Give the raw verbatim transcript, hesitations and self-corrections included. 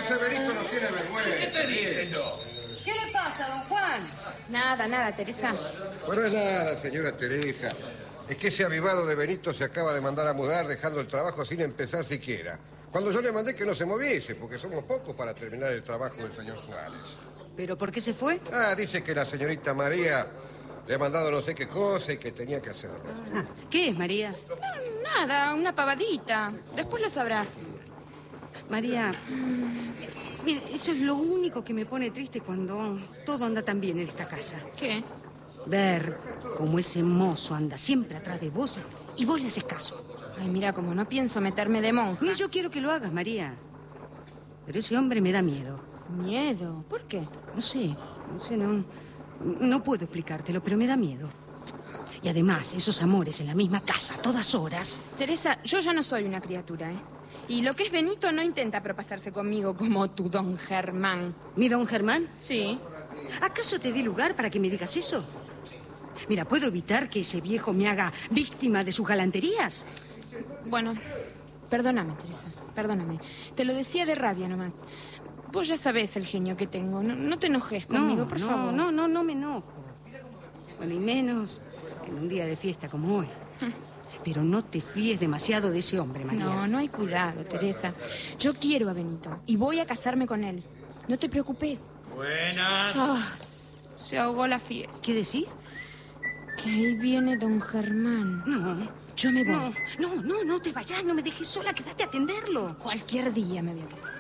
ese Benito no tiene vergüenza. ¿Qué te dije yo? ¿Qué le pasa, don Juan? Nada, nada, Teresa. Bueno, es nada, señora Teresa. Es que ese avivado de Benito se acaba de mandar a mudar dejando el trabajo sin empezar siquiera. Cuando yo le mandé que no se moviese, porque somos pocos para terminar el trabajo del señor Suárez. ¿Pero por qué se fue? Ah, dice que la señorita María le ha mandado no sé qué cosa y que tenía que hacerlo. Ah, ¿qué es, María? No, nada, una pavadita. Después lo sabrás. María, mira, eso es lo único que me pone triste cuando todo anda tan bien en esta casa. ¿Qué? Ver cómo ese mozo anda siempre atrás de vos y vos le haces caso. Ay, mira, como no pienso meterme de monja. Ni yo quiero que lo hagas, María. Pero ese hombre me da miedo. ¿Miedo? ¿Por qué? No sé, no sé, no, no puedo explicártelo, pero me da miedo. Y además, esos amores en la misma casa, a todas horas. Teresa, yo ya no soy una criatura, ¿eh? Y lo que es Benito no intenta propasarse conmigo como tu don Germán. ¿Mi don Germán? Sí. ¿Acaso te di lugar para que me digas eso? Mira, ¿puedo evitar que ese viejo me haga víctima de sus galanterías? Bueno, perdóname, Teresa, perdóname. Te lo decía de rabia nomás. Vos ya sabés el genio que tengo. No, no te enojes conmigo, no, por no, favor. No, no, no me enojo. Bueno, y menos en un día de fiesta como hoy. Pero no te fíes demasiado de ese hombre, María. No, no hay cuidado, Teresa. Yo quiero a Benito y voy a casarme con él. No te preocupes. Buenas. ¡Sos! Se ahogó la fiesta. ¿Qué decís? Que ahí viene don Germán. No. Yo me voy. No, no, no, no te vayas, no me dejes sola, quédate a atenderlo. Cualquier día me voy a quedar.